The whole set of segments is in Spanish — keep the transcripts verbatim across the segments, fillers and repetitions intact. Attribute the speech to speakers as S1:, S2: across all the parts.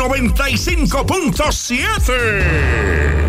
S1: noventa y cinco punto siete.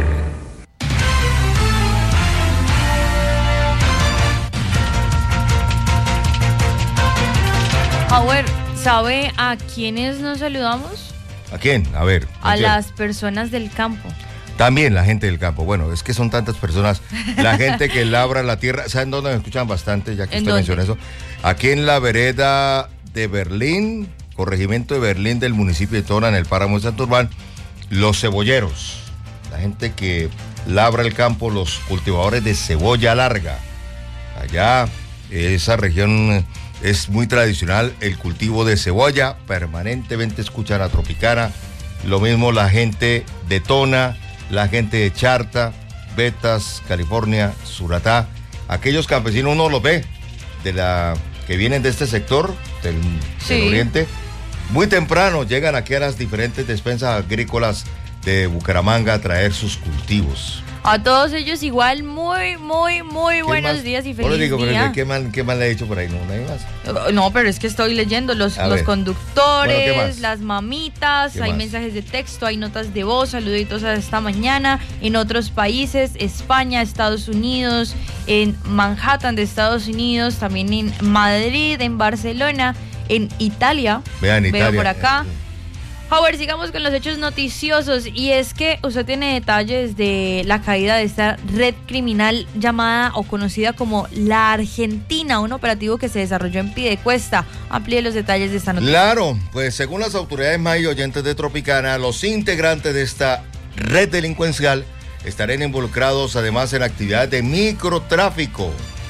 S2: Howard, ¿sabe a quiénes nos saludamos?
S3: ¿A quién? A ver.
S2: A
S3: ¿a
S2: las personas del campo.
S3: También la gente del campo. Bueno, es que son tantas personas. La gente que labra la tierra. ¿Saben dónde me escuchan bastante? Ya que usted menciona eso. Aquí en la vereda de Berlín, corregimiento de Berlín del municipio de Tona, en el páramo de Santurbán, los cebolleros. La gente que labra el campo, los cultivadores de cebolla larga. Allá, esa región es muy tradicional el cultivo de cebolla. Permanentemente escuchan a Tropicana. Lo mismo la gente de Tona, la gente de Charta, Betas, California, Suratá. Aquellos campesinos uno los ve, de la que vienen de este sector, del,
S2: sí.
S3: del oriente. Muy temprano llegan aquí a las diferentes despensas agrícolas de Bucaramanga a traer sus cultivos.
S2: A todos ellos igual, muy, muy, muy buenos
S3: más?
S2: días y feliz
S3: digo,
S2: día.
S3: Pero ¿qué, mal, ¿Qué mal le he dicho por ahí? ¿No, no hay más?
S2: No, pero es que estoy leyendo los, los conductores,
S3: bueno,
S2: las mamitas, hay
S3: más?
S2: mensajes de texto, hay notas de voz, saluditos a esta mañana. En otros países, España, Estados Unidos, en Manhattan de Estados Unidos, también en Madrid, en Barcelona, en Italia.
S3: Vean, Italia.
S2: Veo por acá. Howard, sigamos con los hechos noticiosos, y es que usted tiene detalles de la caída de esta red criminal llamada o conocida como La Argentina, un operativo que se desarrolló en Piedecuesta. Amplíe los detalles de esta noticia.
S3: Claro, pues según las autoridades más y oyentes de Tropicana, los integrantes de esta red delincuencial estarían involucrados además en actividades de microtráfico.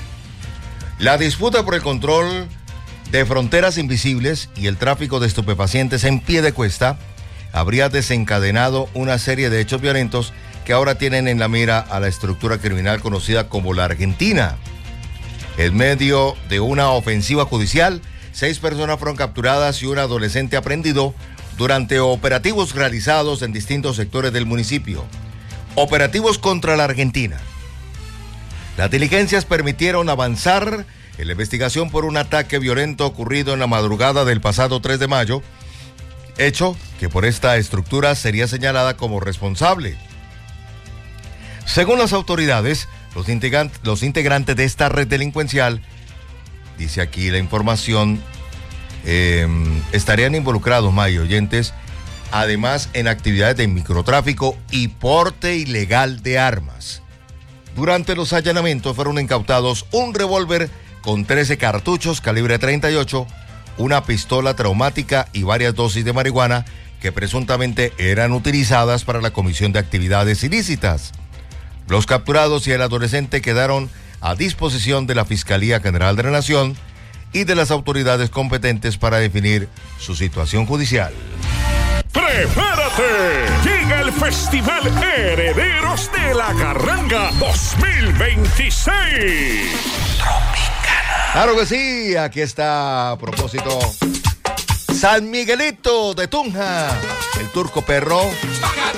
S3: La disputa por el control de fronteras invisibles y el tráfico de estupefacientes en Piedecuesta habría desencadenado una serie de hechos violentos que ahora tienen en la mira a la estructura criminal conocida como La Argentina. En medio de una ofensiva judicial, seis personas fueron capturadas y un adolescente aprendido durante operativos realizados en distintos sectores del municipio. Operativos contra La Argentina. Las diligencias permitieron avanzar en la investigación por un ataque violento ocurrido en la madrugada del pasado tres de mayo, hecho que por esta estructura sería señalada como responsable. Según las autoridades, los integrantes, los integrantes de esta red delincuencial, dice aquí la información, eh, estarían involucrados, May, oyentes, además en actividades de microtráfico y porte ilegal de armas. Durante los allanamientos fueron incautados un revólver con trece cartuchos calibre treinta y ocho, una pistola traumática y varias dosis de marihuana que presuntamente eran utilizadas para la comisión de actividades ilícitas. Los capturados y el adolescente quedaron a disposición de la Fiscalía General de la Nación y de las autoridades competentes para definir su situación judicial.
S1: ¡Prepárate! Llega el Festival Herederos de la Carranga dos mil veintiséis.
S3: Claro que sí, aquí está a propósito San Miguelito de Tunja, el Turco Perro,